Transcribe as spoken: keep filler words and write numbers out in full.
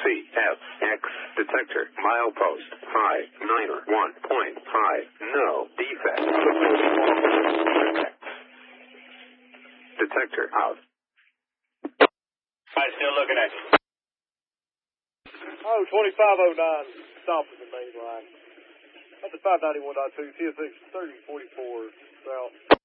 C F X detector milepost five nine one point five. No defect. Detector out. I'm still looking at you. Oh, twenty-five oh nine, stopping the main line. That's the five ninety-one point two, T S X thirty forty-four south.